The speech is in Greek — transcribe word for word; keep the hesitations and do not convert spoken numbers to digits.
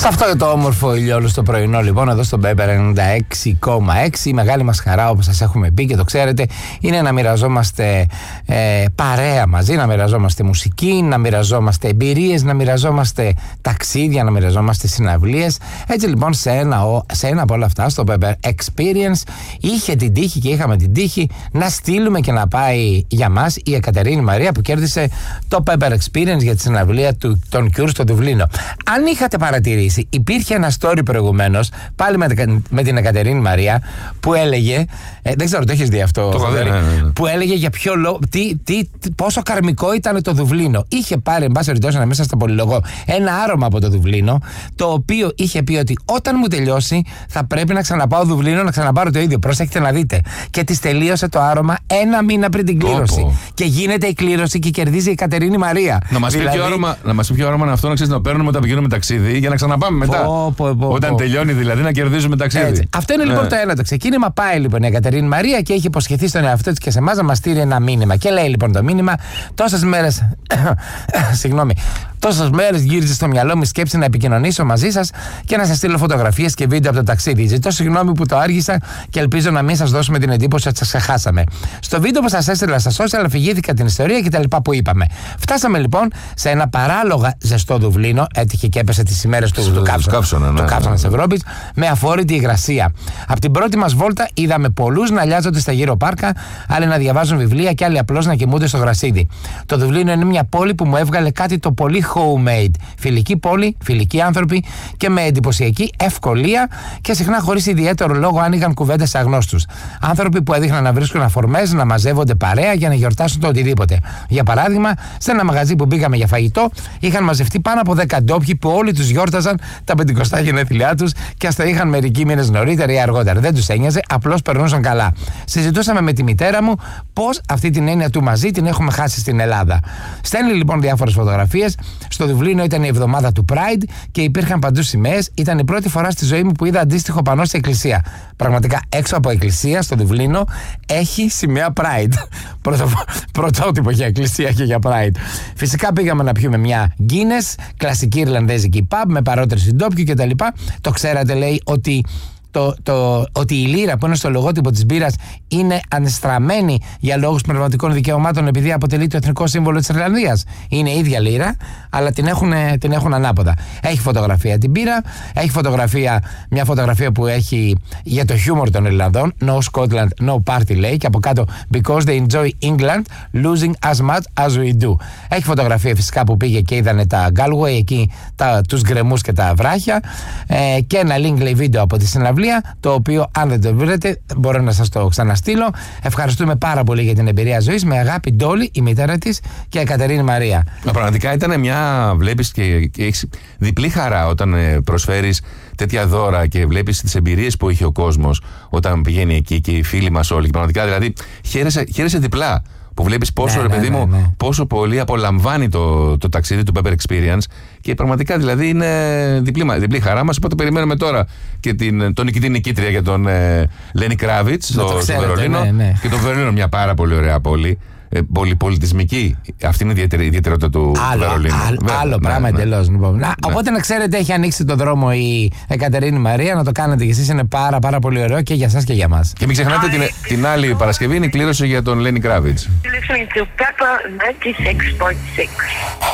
Σε αυτό το όμορφο ηλιόλουστο πρωινό, λοιπόν, εδώ στο Pepper ενενήντα έξι κόμμα έξι, η μεγάλη μας χαρά, όπως σας έχουμε πει και το ξέρετε, είναι να μοιραζόμαστε ε, παρέα μαζί, να μοιραζόμαστε μουσική, να μοιραζόμαστε εμπειρίες, να μοιραζόμαστε ταξίδια, να μοιραζόμαστε συναυλίες. Έτσι λοιπόν, σε ένα, σε ένα από όλα αυτά, στο Pepper Experience, είχε την τύχη και είχαμε την τύχη να στείλουμε και να πάει για μας η Εκατερίνη Μαρία, που κέρδισε το Pepper Experience για τη συναυλία του, των Cure στο Δουβλίνο. Αν είχατε παρατηρήσει, υπήρχε ένα story προηγουμένως, πάλι με, με την Εκατερίνη Μαρία, που έλεγε, ε, δεν ξέρω, το έχεις δει αυτό, το Θοδωρή, ναι, ναι, ναι. που έλεγε για ποιο λόγο, τι, τι, τι, πόσο καρμικό ήταν το Δουβλίνο. Είχε πάρει, εν πάση περιπτώσει, να μην σας τα πολυλογώ, ένα άρωμα από το Δουβλίνο, το οποίο είχε πει ότι όταν μου τελειώσει θα πρέπει να ξαναπάω Δουβλίνο, να ξαναπάρω το ίδιο. Προσέχετε να δείτε. Και της τελείωσε το άρωμα ένα μήνα πριν την κλήρωση. Όπο. Και γίνεται η κλήρωση και κερδίζει η Κατερίνη Μαρία. Να μας δηλαδή... πει ποιο άρωμα είναι αυτό, να ξέρεις, να παίρνουμε όταν πηγαίνουμε ταξίδι για να ξαναπάμε μετά. Πω, πω, πω, όταν πω. τελειώνει δηλαδή να κερδίζουμε ταξίδι. Έτσι. Αυτό είναι λοιπόν ναι. το ένα. Το ξεκίνημα. Πάει λοιπόν η Εκατερίνη Μαρία και έχει υποσχεθεί στον εαυτό της και σε εμάς να μας στείλει ένα μήνυμα. Και λέει λοιπόν το μήνυμα, τόσες μέρες. Συγγνώμη. Τόσες μέρες γύριζε στο μυαλό μου η σκέψη να επικοινωνήσω μαζί σας και να σας στείλω φωτογραφίες και βίντεο από το ταξίδι. Ζητώ συγγνώμη που το άργησα και ελπίζω να μην σας δώσουμε την εντύπωση ότι σας ξεχάσαμε. Στο βίντεο που σας έστειλα στα social αφηγήθηκα την ιστορία και τα λοιπά που είπαμε. Φτάσαμε λοιπόν σε ένα παράλογα ζεστό Δουβλίνο, έτυχε και έπεσε τις ημέρες του, του κάψωνα ναι, ναι, ναι. της Ευρώπης, με αφόρητη υγρασία. Από την πρώτη μας βόλτα είδαμε πολλούς να λιάζονται στα γύρω πάρκα, άλλοι να διαβάζουν βιβλία και άλλοι απλώς να κοιμούνται στο γρασίδι. Το Δουβλίνο είναι μια πόλη που μου έβγαλε κάτι το πολύ homemade. Φιλική πόλη, φιλικοί άνθρωποι και με εντυπωσιακή ευκολία και συχνά χωρίς ιδιαίτερο λόγο άνοιγαν κουβέντες σε αγνώστους. Άνθρωποι που έδειχναν να βρίσκουν αφορμές, να μαζεύονται παρέα για να γιορτάσουν το οτιδήποτε. Για παράδειγμα, σε ένα μαγαζί που πήγαμε για φαγητό, είχαν μαζευτεί πάνω από δέκα ντόπιοι που όλοι τους γιόρταζαν τα πεντηκοστά γενέθλιά τους και ας τα είχαν μερικοί μήνες νωρίτερα ή αργότερα. Δεν τους ένοιαζε, απλώς περνούσαν καλά. Συζητούσαμε με τη μητέρα μου πώς αυτή την έννοια του μαζί την έχουμε χάσει στην Ελλάδα. Στέλνει λοιπόν διάφορες φωτογραφίες. Στο Δουβλίνο ήταν η εβδομάδα του Pride και υπήρχαν παντού σημαίες. Ήταν η πρώτη φορά στη ζωή μου που είδα αντίστοιχο πανό σε εκκλησία. Πραγματικά έξω από εκκλησία στο Δουβλίνο έχει σημαία Pride. Πρωτο, πρωτότυπο για εκκλησία και για Pride. Φυσικά πήγαμε να πιούμε μια Guinness, κλασική ιρλανδέζικη pub με παρότριση ντόπιου κτλ. Το ξέρατε, λέει, ότι Το, το, ότι η λύρα που είναι στο λογότυπο της μπύρας είναι ανεστραμμένη για λόγους πνευματικών δικαιωμάτων επειδή αποτελεί το εθνικό σύμβολο της Ιρλανδίας. Είναι η ίδια λύρα, αλλά την έχουν, την έχουν ανάποδα. Έχει φωτογραφία την μπύρα, έχει φωτογραφία, μια φωτογραφία που έχει για το χιούμορ των Ιρλανδών. No Scotland, no party, λέει, και από κάτω because they enjoy England, losing as much as we do. Έχει φωτογραφία φυσικά που πήγε και είδανε τα Galway, εκεί τα, τους γκρεμούς και τα βράχια, ε, και ένα link, λέει, βίντεο από τη συναυλία, το οποίο αν δεν το βρείτε μπορώ να σας το ξαναστείλω. Ευχαριστούμε πάρα πολύ για την εμπειρία ζωής. Με αγάπη, Ντόλη, η μητέρα της και η Εκατερίνη Μαρία. Μα πραγματικά ήταν μια, βλέπεις, και, και έχεις διπλή χαρά όταν προσφέρεις τέτοια δώρα και βλέπεις τις εμπειρίες που είχε ο κόσμος όταν πηγαίνει εκεί και οι φίλοι μας όλοι. Και πραγματικά δηλαδή χαίρεσαι, χαίρεσαι διπλά. Που βλέπεις πόσο, ναι, ρε παιδί ναι, μου, ναι, ναι. πόσο πολύ απολαμβάνει το, το ταξίδι του Pepper Experience και πραγματικά δηλαδή είναι διπλή, διπλή χαρά μας. Οπότε περιμένουμε τώρα και την, τον νικητή νικήτρια για τον ε, Lenny Kravitz στο, στο Βερολίνο. Ναι, ναι. Και το Βερολίνο μια πάρα πολύ ωραία πόλη. Ε, πολυπολιτισμική. Αυτή είναι η ιδιαιτερότητα του, άλλο, του Βερολίνου. Άλλο, Βε, άλλο ναι, πράγμα ναι. εντελώς. Λοιπόν. Ναι. Οπότε να ξέρετε, έχει ανοίξει το δρόμο η Εκατερίνη Μαρία, να το κάνετε κι εσείς. Είναι πάρα, πάρα πολύ ωραίο και για σας και για μας. Και μην ξεχνάτε την, την άλλη Παρασκευή είναι η κλήρωση για τον Lenny Kravitz. Listening to Pepper ninety-six point six.